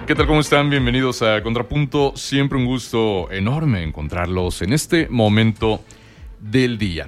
¿Qué tal? ¿Cómo están? Bienvenidos a Contrapunto. Siempre un gusto enorme encontrarlos en este momento del día.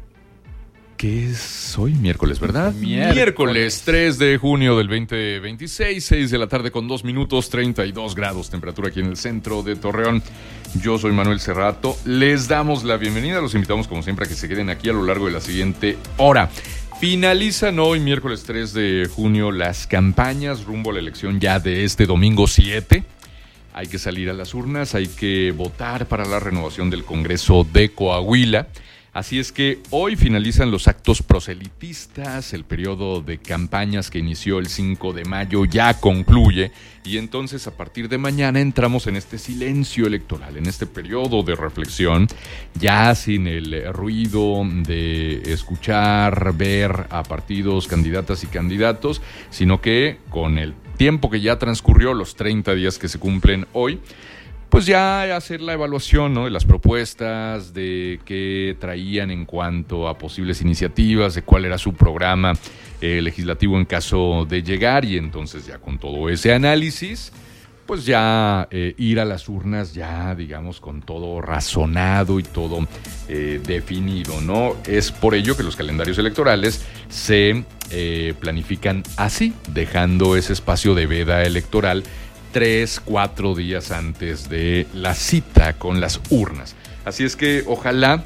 ¿Qué es hoy? Miércoles, ¿verdad? Miércoles 3 de junio del 2026, 6 de la tarde con 2 minutos, 32 grados, temperatura aquí en el centro de Torreón. Yo soy Manuel Cerrato. Les damos la bienvenida. Los invitamos, como siempre, a que se queden aquí a lo largo de la siguiente hora. Finalizan hoy, miércoles 3 de junio, las campañas rumbo a la elección ya de este domingo 7. Hay que salir a las urnas, hay que votar para la renovación del Congreso de Coahuila. Así es que hoy finalizan los actos proselitistas, el periodo de campañas que inició el 5 de mayo ya concluye y entonces a partir de mañana entramos en este silencio electoral, en este periodo de reflexión, ya sin el ruido de escuchar, ver a partidos, candidatas y candidatos, sino que con el tiempo que ya transcurrió, los 30 días que se cumplen hoy, pues ya hacer la evaluación, ¿no?, de las propuestas, de qué traían en cuanto a posibles iniciativas, de cuál era su programa legislativo en caso de llegar, y entonces ya con todo ese análisis, pues ya ir a las urnas ya, digamos, con todo razonado y todo definido, ¿no? Es por ello que los calendarios electorales se planifican así, dejando ese espacio de veda electoral 3-4 días antes de la cita con las urnas. Así es que ojalá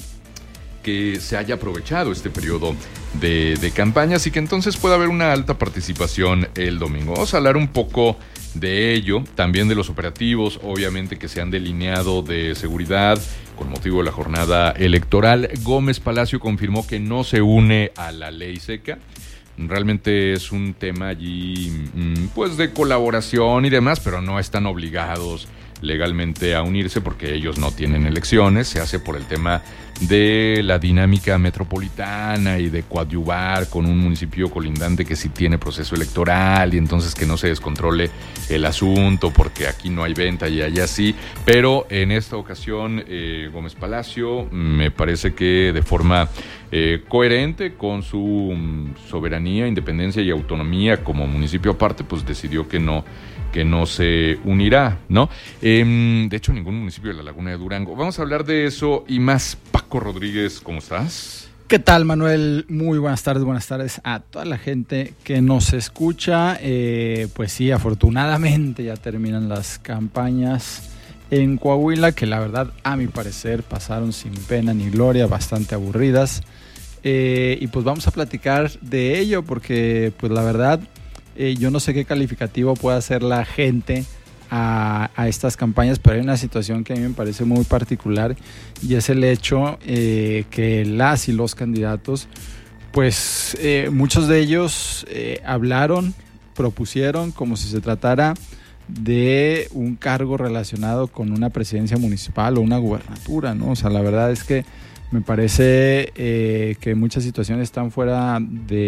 que se haya aprovechado este periodo de campañas y que entonces pueda haber una alta participación el domingo. Vamos a hablar un poco de ello, también de los operativos, obviamente, que se han delineado de seguridad con motivo de la jornada electoral. Gómez Palacio confirmó que no se une a la ley seca. Realmente es un tema allí, pues, de colaboración y demás, pero no están obligados legalmente a unirse porque ellos no tienen elecciones. Se hace por el tema de la dinámica metropolitana y de coadyuvar con un municipio colindante que sí tiene proceso electoral y entonces que no se descontrole el asunto porque aquí no hay venta y allá sí. Pero en esta ocasión Gómez Palacio me parece que de forma coherente con su soberanía, independencia y autonomía como municipio aparte, pues decidió que no se unirá, ¿no? De hecho, ningún municipio de la Laguna de Durango. Vamos a hablar de eso y más. Paco Rodríguez, ¿cómo estás? ¿Qué tal, Manuel? Muy buenas tardes a toda la gente que nos escucha. Pues sí, afortunadamente ya terminan las campañas en Coahuila, que la verdad, a mi parecer, pasaron sin pena ni gloria, bastante aburridas. Y pues vamos a platicar de ello porque, pues la verdad, yo no sé qué calificativo puede hacer la gente a estas campañas, pero hay una situación que a mí me parece muy particular y es el hecho que las y los candidatos, pues muchos de ellos hablaron, propusieron como si se tratara de un cargo relacionado con una presidencia municipal o una gubernatura, ¿no? O sea, la verdad es que me parece que muchas situaciones están fuera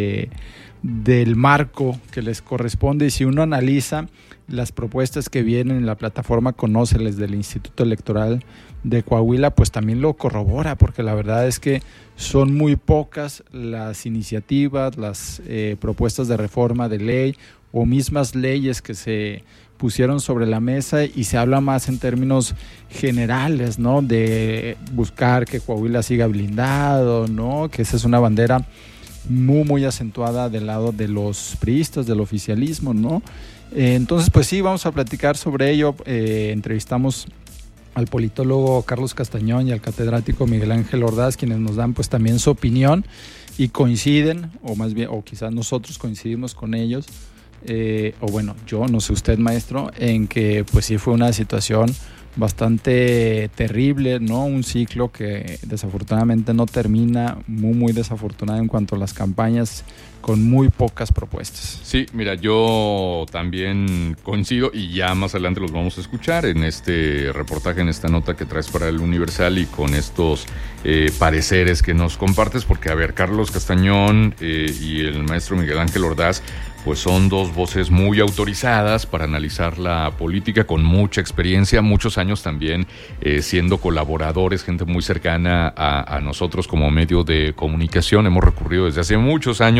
del marco que les corresponde, y si uno analiza las propuestas que vienen en la plataforma Conóceles del Instituto Electoral de Coahuila, pues también lo corrobora, porque la verdad es que son muy pocas las iniciativas, las propuestas de reforma de ley o mismas leyes que se pusieron sobre la mesa, y se habla más en términos generales, ¿no?, de buscar que Coahuila siga blindado, ¿no?, que esa es una bandera muy acentuada del lado de los priistas, del oficialismo, ¿no? Entonces, pues sí, vamos a platicar sobre ello. Entrevistamos al politólogo Carlos Castañón y al catedrático Miguel Ángel Ordaz, quienes nos dan pues también su opinión y coinciden, o más bien, o quizás nosotros coincidimos con ellos, o bueno, yo, no sé usted, maestro, en que pues sí fue una situación bastante terrible, ¿no? Un ciclo que desafortunadamente no termina, muy desafortunado en cuanto a las campañas, con muy pocas propuestas. Sí, mira, yo también coincido y ya más adelante los vamos a escuchar en este reportaje, en esta nota que traes para el Universal y con estos pareceres que nos compartes, porque a ver, Carlos Castañón y el maestro Miguel Ángel Ordaz pues son dos voces muy autorizadas para analizar la política, con mucha experiencia, muchos años también siendo colaboradores, gente muy cercana a nosotros como medio de comunicación. Hemos recurrido desde hace muchos años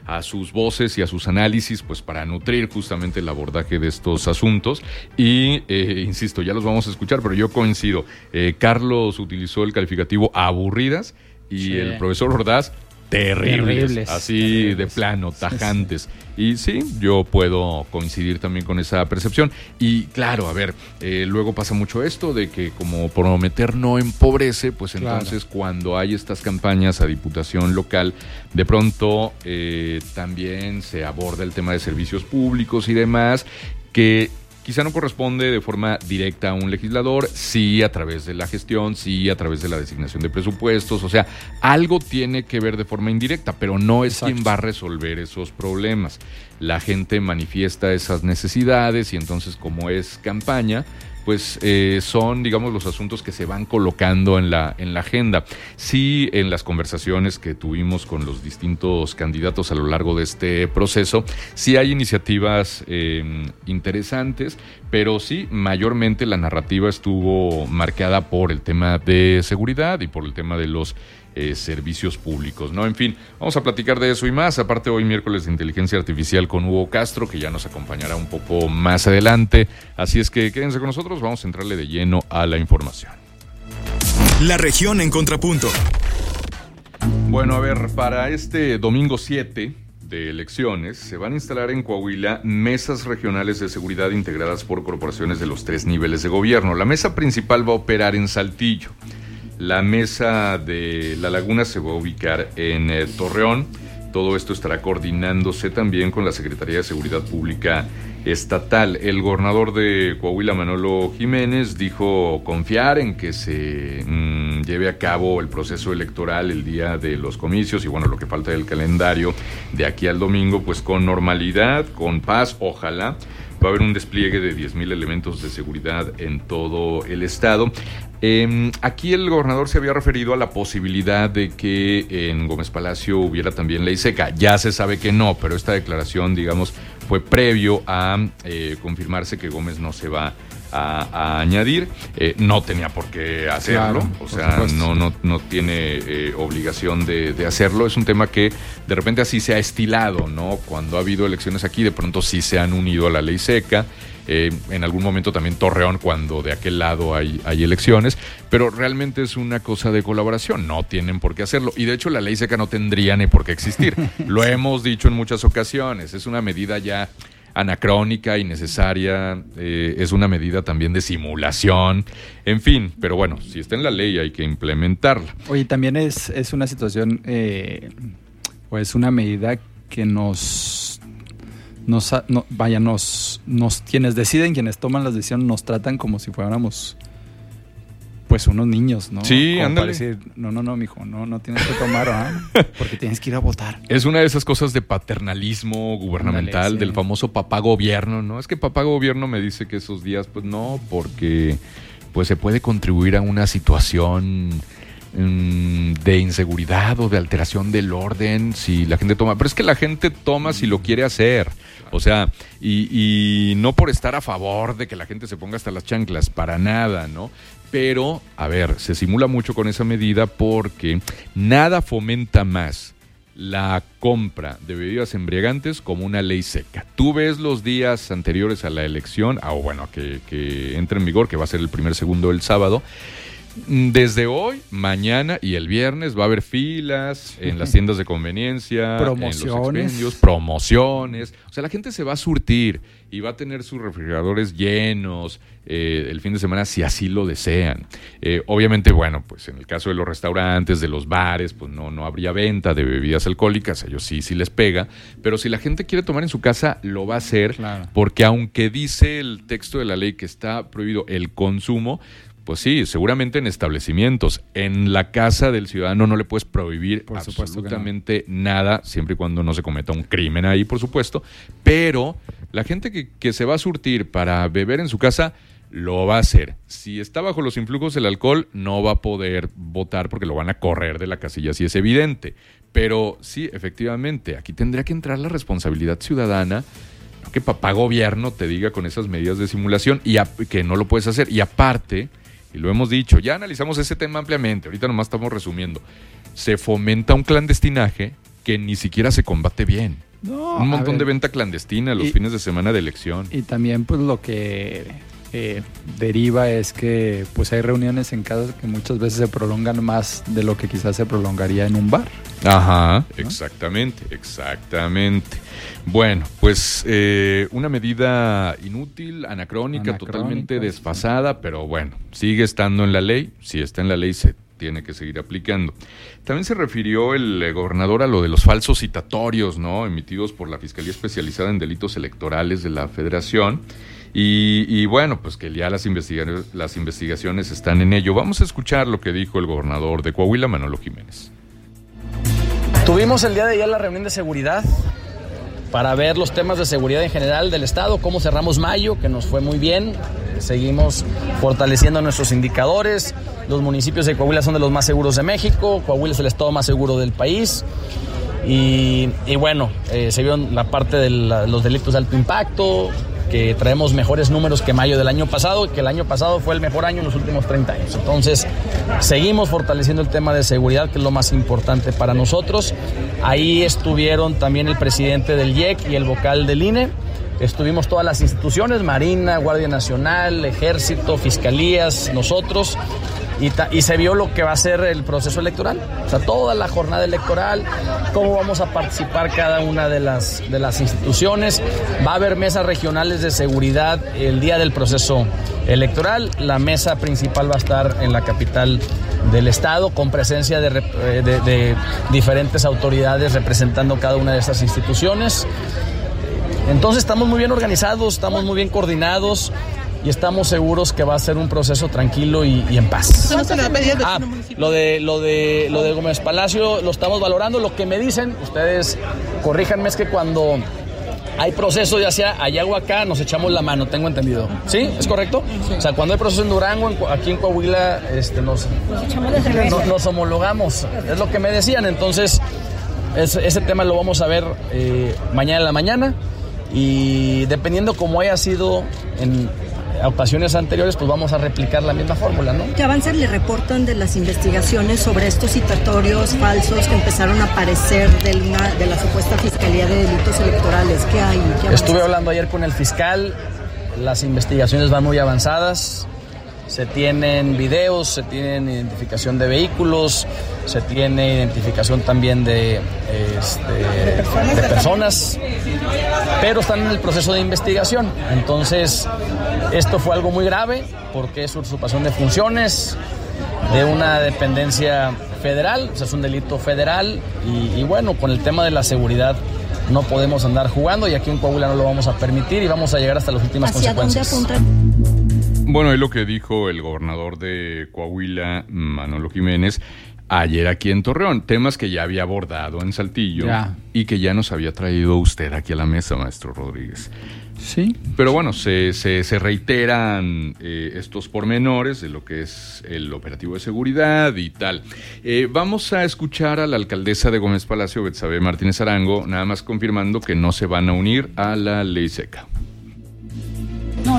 a sus voces y a sus análisis, pues para nutrir justamente el abordaje de estos asuntos. Y, insisto, ya los vamos a escuchar, pero yo coincido. Carlos utilizó el calificativo aburridas y el profesor Ordaz terribles, así terribles. De plano, tajantes. Y sí, yo puedo coincidir también con esa percepción. Y claro, a ver, luego pasa mucho esto de que como prometer no empobrece, pues entonces cuando hay estas campañas a diputación local, de pronto también se aborda el tema de servicios públicos y demás, que quizá no corresponde de forma directa a un legislador, sí a través de la gestión, sí a través de la designación de presupuestos, o sea, algo tiene que ver de forma indirecta, pero no es quien va a resolver esos problemas. La gente manifiesta esas necesidades y entonces como es campaña, pues son, digamos, los asuntos que se van colocando en la agenda. Sí, en las conversaciones que tuvimos con los distintos candidatos a lo largo de este proceso, sí hay iniciativas interesantes, pero sí, mayormente la narrativa estuvo marcada por el tema de seguridad y por el tema de los servicios públicos, ¿no? En fin, vamos a platicar de eso y más. Aparte, hoy miércoles de Inteligencia Artificial con Hugo Castro, que ya nos acompañará un poco más adelante. Así es que quédense con nosotros, vamos a entrarle de lleno a la información. La región en contrapunto. Bueno, a ver, para este domingo 7 de elecciones, se van a instalar en Coahuila mesas regionales de seguridad integradas por corporaciones de los 3 niveles de gobierno. La mesa principal va a operar en Saltillo. La mesa de La Laguna se va a ubicar en Torreón. Todo esto estará coordinándose también con la Secretaría de Seguridad Pública Estatal. El gobernador de Coahuila, Manolo Jiménez, dijo confiar en que se lleve a cabo el proceso electoral el día de los comicios y bueno, lo que falta del calendario de aquí al domingo, pues con normalidad, con paz, ojalá. Va a haber un despliegue de 10,000 elementos de seguridad en todo el estado. Aquí el gobernador se había referido a la posibilidad de que en Gómez Palacio hubiera también ley seca. Ya se sabe que no, pero esta declaración, digamos, fue previo a confirmarse que Gómez no se va a añadir. No tenía por qué hacerlo, claro, o sea, no tiene obligación de hacerlo. Es un tema que de repente así se ha estilado, ¿no? Cuando ha habido elecciones aquí, de pronto sí se han unido a la ley seca. En algún momento también Torreón, cuando de aquel lado hay elecciones, pero realmente es una cosa de colaboración, no tienen por qué hacerlo, y de hecho la ley seca no tendría ni por qué existir. Lo hemos dicho en muchas ocasiones, es una medida ya anacrónica, innecesaria, es una medida también de simulación, en fin, pero bueno, si está en la ley hay que implementarla. Oye, también es una situación, o es una medida que quienes deciden, quienes toman las decisiones, nos tratan como si fuéramos pues unos niños, ¿no? Sí, como ándale. Decir, no, mijo, no tienes que tomar, porque tienes que ir a votar. Es una de esas cosas de paternalismo gubernamental, ándale, sí, del famoso papá gobierno, ¿no? Es que papá gobierno me dice que esos días, pues no, porque pues se puede contribuir a una situación de inseguridad o de alteración del orden si la gente toma, pero es que la gente toma si lo quiere hacer, o sea, y no por estar a favor de que la gente se ponga hasta las chanclas, para nada, ¿no? Pero, a ver, se simula mucho con esa medida porque nada fomenta más la compra de bebidas embriagantes como una ley seca. Tú ves los días anteriores a la elección, que entre en vigor, que va a ser el 1, 2 el sábado. Desde hoy, mañana y el viernes va a haber filas en las tiendas de conveniencia, promociones, en los expendios, promociones. O sea, la gente se va a surtir y va a tener sus refrigeradores llenos el fin de semana si así lo desean. Obviamente, bueno, pues en el caso de los restaurantes, de los bares, pues no habría venta de bebidas alcohólicas, a ellos sí les pega. Pero si la gente quiere tomar en su casa, lo va a hacer, claro, porque aunque dice el texto de la ley que está prohibido el consumo, pues sí, seguramente en establecimientos. En la casa del ciudadano no le puedes prohibir absolutamente nada, siempre y cuando no se cometa un crimen ahí, por supuesto. Pero la gente que se va a surtir para beber en su casa, lo va a hacer. Si está bajo los influjos del alcohol, no va a poder votar porque lo van a correr de la casilla, así es evidente. Pero sí, efectivamente, aquí tendría que entrar la responsabilidad ciudadana, no que papá gobierno te diga con esas medidas de simulación y que no lo puedes hacer. Y aparte, y lo hemos dicho, ya analizamos ese tema ampliamente, ahorita nomás estamos resumiendo, se fomenta un clandestinaje que ni siquiera se combate bien. No, un montón de venta clandestina los fines de semana de elección. Y también pues lo que deriva es que pues hay reuniones en casa que muchas veces se prolongan más de lo que quizás se prolongaría en un bar. Ajá, ¿no? Exactamente. Bueno, pues una medida inútil, anacrónica, totalmente desfasada, pero bueno, sigue estando en la ley. Si está en la ley, se tiene que seguir aplicando. También se refirió el gobernador a lo de los falsos citatorios, ¿no?, emitidos por la Fiscalía Especializada en Delitos Electorales de la Federación. Y bueno, pues que ya las investigaciones están en ello. Vamos a escuchar lo que dijo el gobernador de Coahuila, Manolo Jiménez. Tuvimos el día de ayer la reunión de seguridad para ver los temas de seguridad en general del estado, cómo cerramos mayo, que nos fue muy bien. Seguimos fortaleciendo nuestros indicadores. Los municipios de Coahuila son de los más seguros de México. Coahuila es el estado más seguro del país. Y bueno, se vio la parte de los delitos de alto impacto, que traemos mejores números que mayo del año pasado, que el año pasado fue el mejor año en los últimos 30 años. Entonces, seguimos fortaleciendo el tema de seguridad, que es lo más importante para nosotros. Ahí estuvieron también el presidente del IEC y el vocal del INE. Estuvimos todas las instituciones, Marina, Guardia Nacional, Ejército, Fiscalías, nosotros, y se vio lo que va a ser el proceso electoral, o sea, toda la jornada electoral, cómo vamos a participar cada una de las instituciones. Va a haber mesas regionales de seguridad el día del proceso electoral. La mesa principal va a estar en la capital del estado, con presencia de diferentes autoridades representando cada una de estas instituciones. Entonces estamos muy bien organizados, estamos muy bien coordinados y estamos seguros que va a ser un proceso tranquilo y en paz. Lo de Gómez Palacio lo estamos valorando. Lo que me dicen, ustedes corríjanme, es que cuando hay proceso, ya sea allá o acá, nos echamos la mano, tengo entendido. ¿Sí? ¿Es correcto? Sí. O sea, cuando hay proceso en Durango, aquí en Coahuila, nos homologamos. Es lo que me decían. Entonces, ese tema lo vamos a ver mañana en la mañana. Y dependiendo cómo haya sido en ocasiones anteriores, pues vamos a replicar la misma fórmula, ¿no? ¿Qué avances le reportan de las investigaciones sobre estos citatorios falsos que empezaron a aparecer de la supuesta Fiscalía de Delitos Electorales? ¿Qué hay? Estuve hablando ayer con el fiscal, las investigaciones van muy avanzadas. Se tienen videos, se tienen identificación de vehículos, se tiene identificación también de personas, pero están en el proceso de investigación. Entonces, esto fue algo muy grave porque es usurpación de funciones de una dependencia federal, o sea, es un delito federal y bueno, con el tema de la seguridad no podemos andar jugando y aquí en Coahuila no lo vamos a permitir y vamos a llegar hasta las últimas consecuencias. ¿Hacia dónde apunta? Bueno, es lo que dijo el gobernador de Coahuila, Manolo Jiménez, ayer aquí en Torreón. Temas que ya había abordado en Saltillo y que ya nos había traído usted aquí a la mesa, maestro Rodríguez. Sí. Pero bueno, se reiteran estos pormenores de lo que es el operativo de seguridad y tal. Vamos a escuchar a la alcaldesa de Gómez Palacio, Betsabe Martínez Arango, nada más confirmando que no se van a unir a la ley seca. No,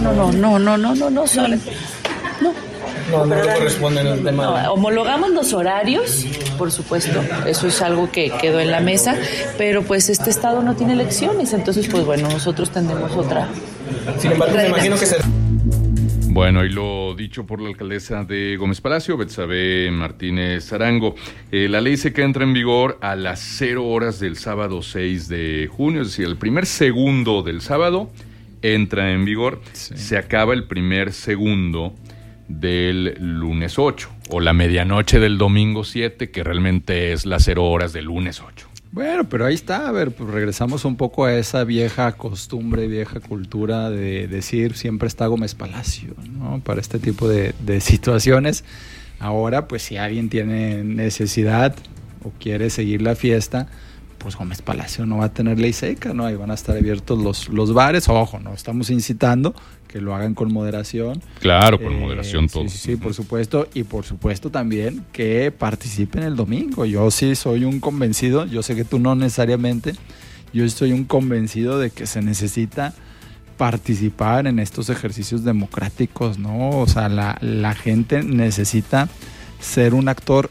No corresponden al tema. No, homologamos los horarios, por supuesto, eso es algo que quedó en la mesa, pero pues este estado no tiene elecciones, entonces pues bueno, nosotros tendremos otra. Sin embargo, me imagino que Bueno, y lo dicho por la alcaldesa de Gómez Palacio, Betsabe Martínez Arango, la ley seca entra en vigor a las 0 horas del sábado 6 de junio, es decir, el primer segundo del sábado entra en vigor, se acaba el primer segundo del lunes 8, o la medianoche del domingo 7, que realmente es las 0 horas del lunes 8. Bueno, pero ahí está, a ver, pues regresamos un poco a esa vieja costumbre, vieja cultura de decir siempre está Gómez Palacio, ¿no? Para este tipo de situaciones. Ahora, pues si alguien tiene necesidad o quiere seguir la fiesta, pues Gómez Palacio no va a tener ley seca, ¿no? Ahí van a estar abiertos los bares. Ojo, no estamos incitando que lo hagan con moderación. Claro, con moderación todo. Sí, por supuesto. Y por supuesto también que participen el domingo. Yo sí soy un convencido, yo sé que tú no necesariamente, yo estoy un convencido de que se necesita participar en estos ejercicios democráticos, ¿no? O sea, la gente necesita ser un actor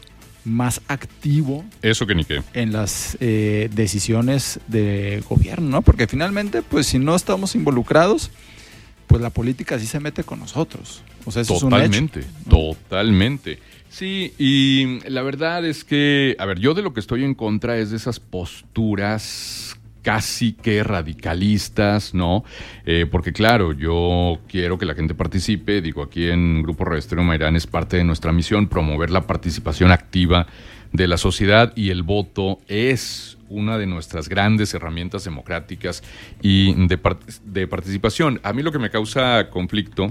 más activo. Eso que ni qué. En las decisiones de gobierno, ¿no? Porque finalmente, pues si no estamos involucrados, pues la política sí se mete con nosotros. O sea, eso totalmente, es un hecho, ¿no? Totalmente. Sí, y la verdad es que, a ver, yo de lo que estoy en contra es de esas posturas casi que radicalistas, ¿no? Porque claro, yo quiero que la gente participe, digo, aquí en Grupo Radio Estéreo Mairán es parte de nuestra misión promover la participación activa de la sociedad y el voto es una de nuestras grandes herramientas democráticas y de participación. A mí lo que me causa conflicto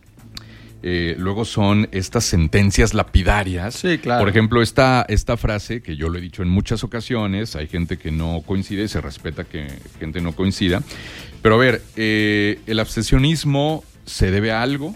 luego son estas sentencias lapidarias. Sí, claro. Por ejemplo, esta frase que yo lo he dicho en muchas ocasiones, hay gente que no coincide, se respeta que gente no coincida. Pero a ver, el abstencionismo se debe a algo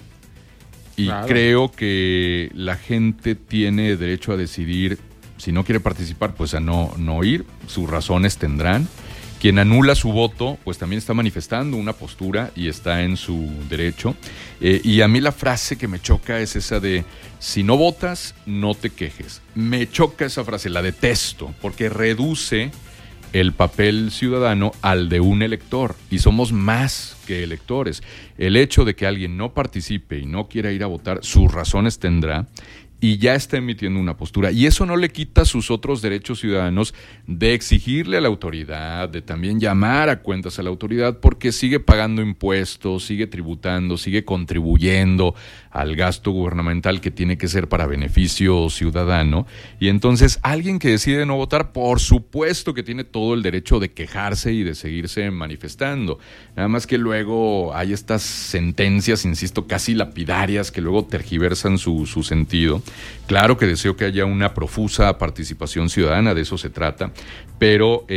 y claro, creo que la gente tiene derecho a decidir. Si no quiere participar, pues a no ir, sus razones tendrán. Quien anula su voto, pues también está manifestando una postura y está en su derecho. Y a mí la frase que me choca es esa de, si no votas, no te quejes. Me choca esa frase, la detesto, porque reduce el papel ciudadano al de un elector, y somos más que electores. El hecho de que alguien no participe y no quiera ir a votar, sus razones tendrá, y ya está emitiendo una postura, y eso no le quita sus otros derechos ciudadanos de exigirle a la autoridad, de también llamar a cuentas a la autoridad, porque sigue pagando impuestos, sigue tributando, sigue contribuyendo al gasto gubernamental que tiene que ser para beneficio ciudadano. Y entonces alguien que decide no votar, por supuesto que tiene todo el derecho de quejarse y de seguirse manifestando. Nada más que luego hay estas sentencias, insisto, casi lapidarias, que luego tergiversan su sentido. Claro que deseo que haya una profusa participación ciudadana, de eso se trata, pero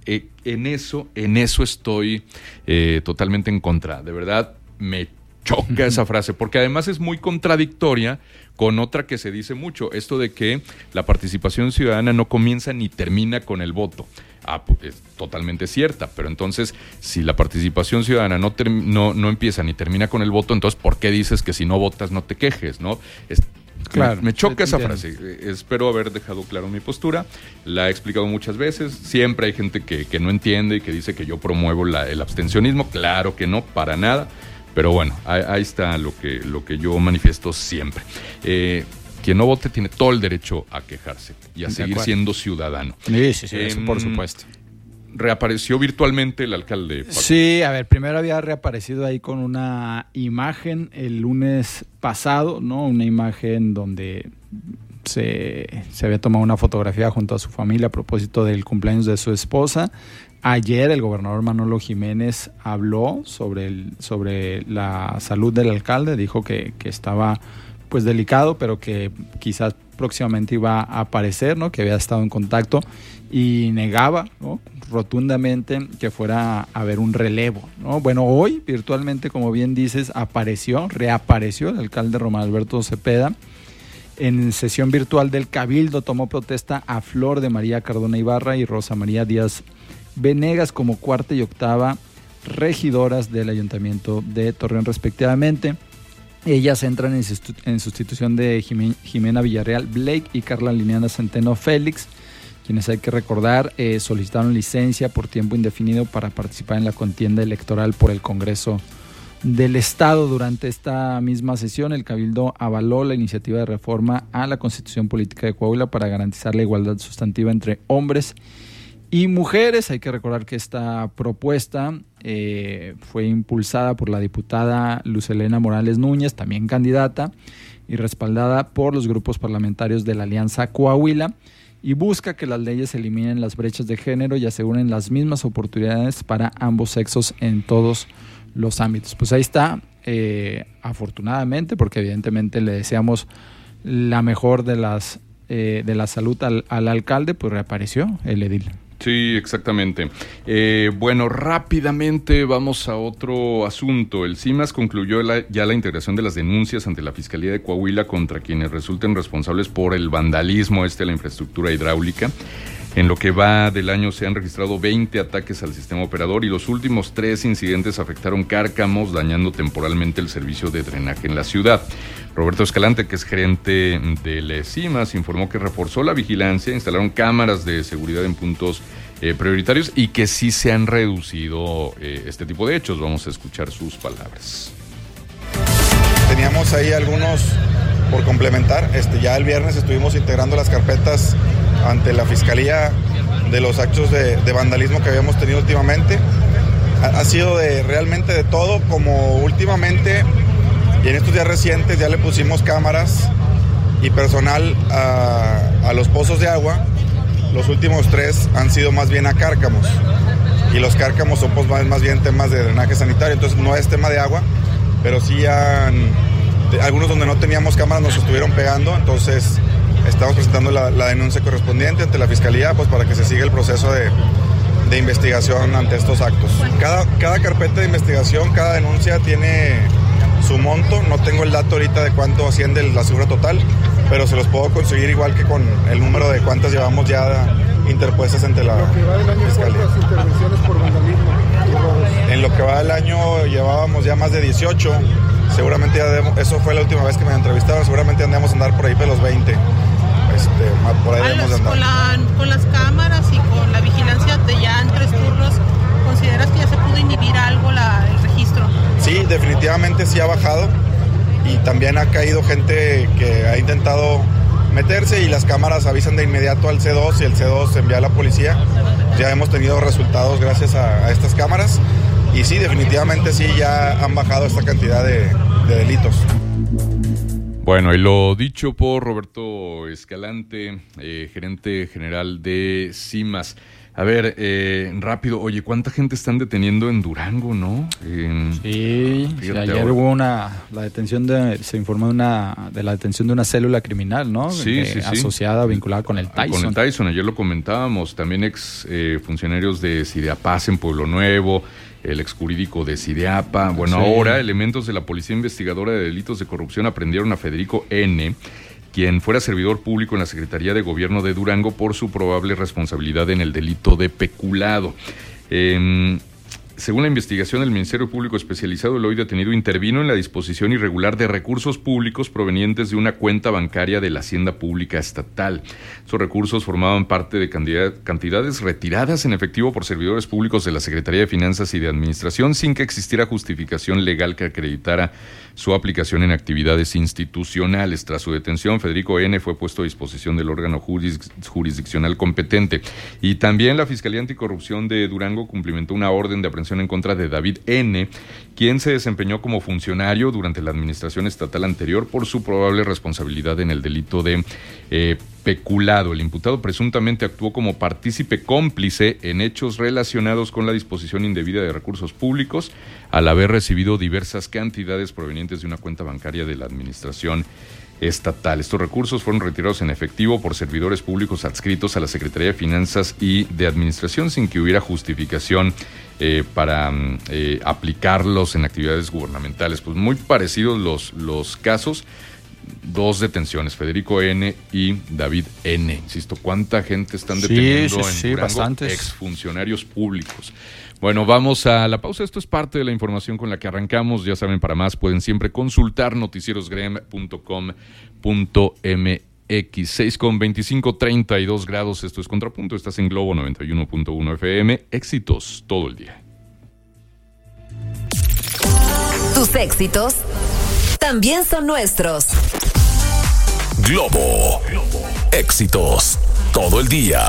en eso estoy totalmente en contra. De verdad, me choca esa frase, porque además es muy contradictoria con otra que se dice mucho, esto de que la participación ciudadana no comienza ni termina con el voto. Pues es totalmente cierta, pero entonces, si la participación ciudadana no empieza ni termina con el voto, entonces, ¿por qué dices que si no votas no te quejes, no? Claro, me choca esa frase. Espero haber dejado claro mi postura. La he explicado muchas veces. Siempre hay gente que no entiende y que dice que yo promuevo el abstencionismo. Claro que no, para nada. Pero bueno, ahí está lo que yo manifiesto siempre. Quien no vote tiene todo el derecho a quejarse y a seguir siendo ciudadano. Sí, eso por supuesto. Reapareció virtualmente el alcalde, Paco. Sí, a ver, primero había reaparecido ahí con una imagen el lunes pasado, ¿no? Una imagen donde se había tomado una fotografía junto a su familia a propósito del cumpleaños de su esposa. Ayer el gobernador Manolo Jiménez habló sobre la salud del alcalde, dijo que estaba pues delicado, pero que quizás próximamente iba a aparecer, ¿no? Que había estado en contacto y negaba, ¿no? Rotundamente que fuera a haber un relevo, ¿no? Bueno, hoy virtualmente, como bien dices, reapareció el alcalde Román Alberto Cepeda. En sesión virtual del Cabildo tomó protesta a Flor de María Cardona Ibarra y Rosa María Díaz Venegas como cuarta y octava regidoras del Ayuntamiento de Torreón respectivamente. Ellas entran en sustitución de Jimena Villarreal Blake y Carla Liliana Centeno Félix, quienes hay que recordar solicitaron licencia por tiempo indefinido para participar en la contienda electoral por el Congreso del Estado. Durante esta misma sesión, el Cabildo avaló la iniciativa de reforma a la Constitución Política de Coahuila para garantizar la igualdad sustantiva entre hombres y mujeres. Hay que recordar que esta propuesta fue impulsada por la diputada Luz Helena Morales Núñez, también candidata, y respaldada por los grupos parlamentarios de la Alianza Coahuila, y busca que las leyes eliminen las brechas de género y aseguren las mismas oportunidades para ambos sexos en todos los ámbitos. Pues ahí está, afortunadamente, porque evidentemente le deseamos la mejor de la salud al alcalde, pues reapareció el edil. Sí, exactamente. Bueno, rápidamente vamos a otro asunto. El CIMAS concluyó ya la integración de las denuncias ante la Fiscalía de Coahuila contra quienes resulten responsables por el vandalismo de la infraestructura hidráulica. En lo que va del año se han registrado 20 ataques al sistema operador y los últimos 3 incidentes afectaron Cárcamos, dañando temporalmente el servicio de drenaje en la ciudad. Roberto Escalante, que es gerente del CIMAS, informó que reforzó la vigilancia, instalaron cámaras de seguridad en puntos prioritarios y que sí se han reducido este tipo de hechos. Vamos a escuchar sus palabras. Teníamos ahí algunos por complementar. Ya el viernes estuvimos integrando las carpetas ante la Fiscalía de los actos de vandalismo que habíamos tenido últimamente. Ha sido realmente de todo, como últimamente y en estos días recientes ya le pusimos cámaras y personal a los pozos de agua. Los últimos 3 han sido más bien a Cárcamos, y los Cárcamos son pues más bien temas de drenaje sanitario, entonces no es tema de agua, pero sí algunos donde no teníamos cámaras nos estuvieron pegando, entonces estamos presentando la denuncia correspondiente ante la Fiscalía pues para que se siga el proceso de investigación ante estos actos. Cada carpeta de investigación, cada denuncia tiene su monto, no tengo el dato ahorita de cuánto asciende la cifra total, pero se los puedo conseguir igual que con el número de cuántas llevamos ya interpuestas ante la Fiscalía. ¿Cuántas intervenciones por vandalismo? En lo que va del año llevábamos ya más de 18, seguramente eso fue la última vez que me entrevistaron, seguramente andamos a andar por ahí de los 20. Por ahí debemos de andar. Con las cámaras y con la vigilancia de ya en 3 turnos, ¿consideras que ya se pudo inhibir algo el registro? Sí, definitivamente sí ha bajado, y también ha caído gente que ha intentado meterse y las cámaras avisan de inmediato al C2 y el C2 envía a la policía. Ya hemos tenido resultados gracias a estas cámaras y sí, definitivamente sí ya han bajado esta cantidad de delitos. Bueno, y lo dicho por Roberto Escalante, gerente general de CIMAS. A ver, rápido, oye, ¿cuánta gente están deteniendo en Durango, no? Sí, ayer hubo se informó de la detención de una célula criminal, ¿no? Sí. Asociada, vinculada con el Tyson. Con el Tyson, ayer lo comentábamos, también ex funcionarios de Cideapaz en Pueblo Nuevo, el ex jurídico de Cideapa. Bueno, sí. Ahora elementos de la Policía Investigadora de Delitos de Corrupción aprendieron a Federico N., quien fuera servidor público en la Secretaría de Gobierno de Durango por su probable responsabilidad en el delito de peculado. Según la investigación, el Ministerio Público Especializado, el hoy detenido, intervino en la disposición irregular de recursos públicos provenientes de una cuenta bancaria de la Hacienda Pública Estatal. Esos recursos formaban parte de cantidades retiradas en efectivo por servidores públicos de la Secretaría de Finanzas y de Administración sin que existiera justificación legal que acreditara su aplicación en actividades institucionales. Tras su detención, Federico N. fue puesto a disposición del órgano jurisdiccional competente. Y también la Fiscalía Anticorrupción de Durango cumplimentó una orden de aprehensión en contra de David N., quien se desempeñó como funcionario durante la administración estatal anterior por su probable responsabilidad en el delito de peculado. El imputado presuntamente actuó como partícipe cómplice en hechos relacionados con la disposición indebida de recursos públicos al haber recibido diversas cantidades provenientes de una cuenta bancaria de la administración estatal. Estos recursos fueron retirados en efectivo por servidores públicos adscritos a la Secretaría de Finanzas y de Administración sin que hubiera justificación para aplicarlos en actividades gubernamentales. Pues muy parecidos los casos. 2 detenciones, Federico N. y David N. Insisto, ¿cuánta gente están deteniendo en Durango? Bastantes. Exfuncionarios públicos. Bueno, vamos a la pausa. Esto es parte de la información con la que arrancamos. Ya saben, para más pueden siempre consultar noticierosgrem.com.mx. 6:25, 32 grados. Esto es Contrapunto. Estás en Globo 91.1 FM. Éxitos todo el día. Tus éxitos también son nuestros. Globo. Éxitos todo el día.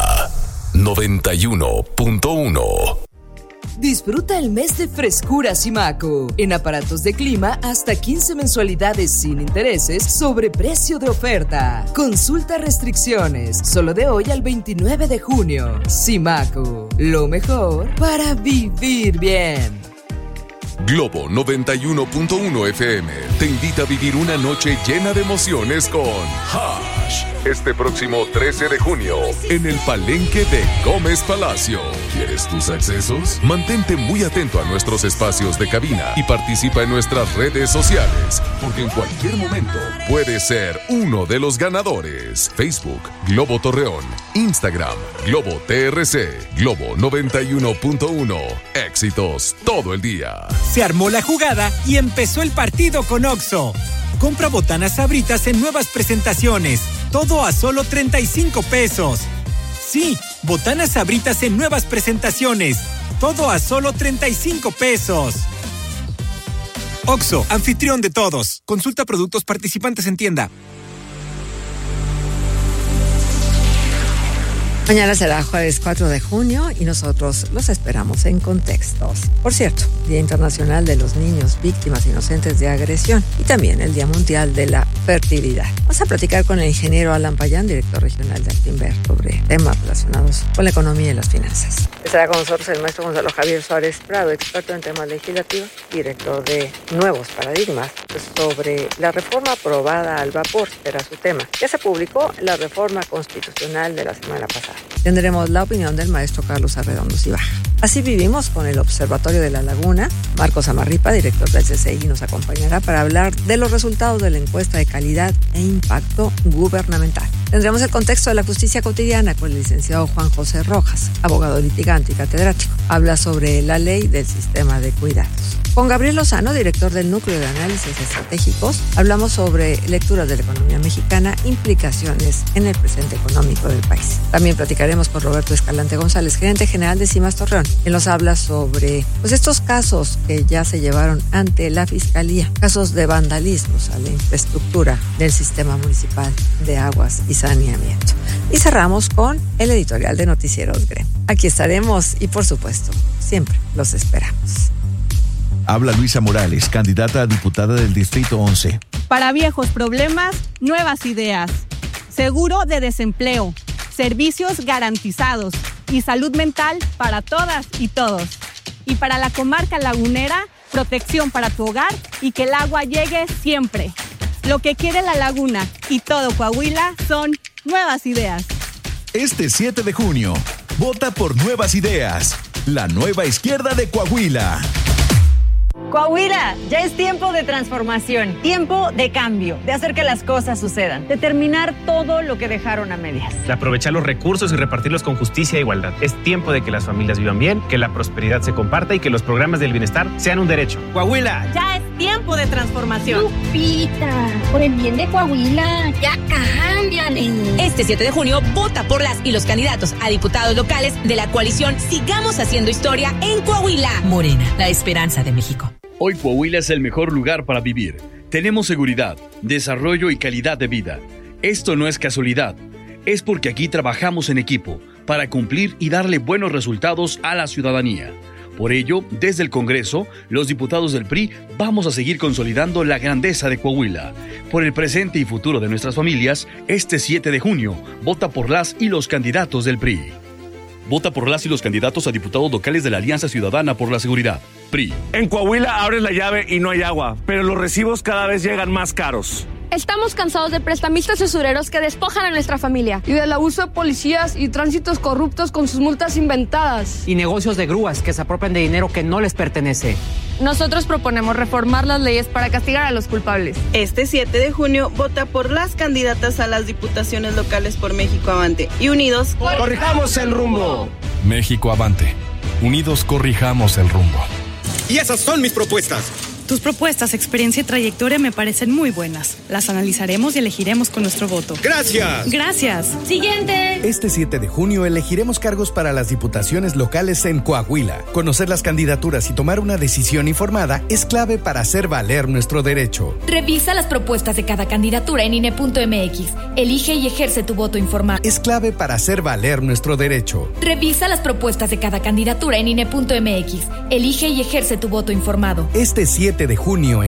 91.1. Disfruta el mes de frescura Simaco. En aparatos de clima, hasta 15 mensualidades sin intereses sobre precio de oferta. Consulta restricciones. Solo de hoy al 29 de junio. Simaco. Lo mejor para vivir bien. Globo 91.1 FM te invita a vivir una noche llena de emociones con Hash. Wash. Este próximo 13 de junio, en el Palenque de Gómez Palacio. ¿Quieres tus accesos? Mantente muy atento a nuestros espacios de cabina y participa en nuestras redes sociales, porque en cualquier momento puedes ser uno de los ganadores. Facebook, Globo Torreón. Instagram, Globo TRC. Globo 91.1. Éxitos todo el día. Se armó la jugada y empezó el partido con Oxxo. Compra botanas Sabritas en nuevas presentaciones. Todo a solo 35 pesos. Sí, botanas Sabritas en nuevas presentaciones. Todo a solo 35 pesos. Oxxo, anfitrión de todos. Consulta productos participantes en tienda. Mañana será jueves 4 de junio y nosotros los esperamos en Contextos. Por cierto, Día Internacional de los Niños Víctimas Inocentes de Agresión y también el Día Mundial de la Fertilidad. Vamos a platicar con el ingeniero Alan Payán, director regional de Actinver, sobre temas relacionados con la economía y las finanzas. Estará con nosotros el maestro Gonzalo Javier Suárez Prado, experto en temas legislativos, director de Nuevos Paradigmas, sobre la reforma aprobada al vapor, será su tema. Ya se publicó la reforma constitucional de la semana pasada. Tendremos la opinión del maestro Carlos Arredondo Cibaja. Así vivimos con el Observatorio de la Laguna. Marcos Amarripa, director del CCI, nos acompañará para hablar de los resultados de la encuesta de calidad e impacto gubernamental. Tendremos el contexto de la justicia cotidiana con el licenciado Juan José Rojas, abogado litigante y catedrático. Habla sobre la ley del sistema de cuidados. Con Gabriel Lozano, director del Núcleo de Análisis Estratégicos, hablamos sobre lecturas de la economía mexicana, implicaciones en el presente económico del país. También platicaremos con Roberto Escalante González, gerente general de CIMAS Torreón. Él nos habla sobre estos casos que ya se llevaron ante la Fiscalía, casos de vandalismos a la infraestructura del sistema municipal de aguas y saneamiento. Y cerramos con el editorial de Noticieros GREM. Aquí estaremos y, por supuesto, siempre los esperamos. Habla Luisa Morales, candidata a diputada del Distrito 11. Para viejos problemas, nuevas ideas. Seguro de desempleo, servicios garantizados y salud mental para todas y todos. Y para la comarca lagunera, protección para tu hogar y que el agua llegue siempre. Lo que quiere la laguna y todo Coahuila son nuevas ideas. Este 7 de junio, vota por Nuevas Ideas, la nueva izquierda de Coahuila. Coahuila, ya es tiempo de transformación, tiempo de cambio, de hacer que las cosas sucedan, de terminar todo lo que dejaron a medias. De aprovechar los recursos y repartirlos con justicia e igualdad. Es tiempo de que las familias vivan bien, que la prosperidad se comparta y que los programas del bienestar sean un derecho. Coahuila. Ya es tiempo de transformación. Lupita, por el bien de Coahuila, ya cámbiale. Este 7 de junio, vota por las y los candidatos a diputados locales de la coalición Sigamos Haciendo Historia en Coahuila. Morena, la esperanza de México. Hoy Coahuila es el mejor lugar para vivir. Tenemos seguridad, desarrollo y calidad de vida. Esto no es casualidad. Es porque aquí trabajamos en equipo para cumplir y darle buenos resultados a la ciudadanía. Por ello, desde el Congreso, los diputados del PRI vamos a seguir consolidando la grandeza de Coahuila. Por el presente y futuro de nuestras familias, este 7 de junio, vota por las y los candidatos del PRI. Vota por las y los candidatos a diputados locales de la Alianza Ciudadana por la Seguridad. PRI. En Coahuila abres la llave y no hay agua, pero los recibos cada vez llegan más caros. Estamos cansados de prestamistas y usureros que despojan a nuestra familia. Y del abuso de policías y tránsitos corruptos con sus multas inventadas. Y negocios de grúas que se apropian de dinero que no les pertenece. Nosotros proponemos reformar las leyes para castigar a los culpables. Este 7 de junio, vota por las candidatas a las diputaciones locales por México Avante. Y unidos, ¡corrijamos el rumbo! México Avante. Unidos corrijamos el rumbo. Y esas son mis propuestas. Tus propuestas, experiencia y trayectoria me parecen muy buenas. Las analizaremos y elegiremos con nuestro voto. ¡Gracias! ¡Gracias! ¡Siguiente! Este 7 de junio elegiremos cargos para las diputaciones locales en Coahuila. Conocer las candidaturas y tomar una decisión informada es clave para hacer valer nuestro derecho. Revisa las propuestas de cada candidatura en INE.mx. Elige y ejerce tu voto informado. Es clave para hacer valer nuestro derecho. Revisa las propuestas de cada candidatura en INE.mx. Elige y ejerce tu voto informado. Este 7 de junio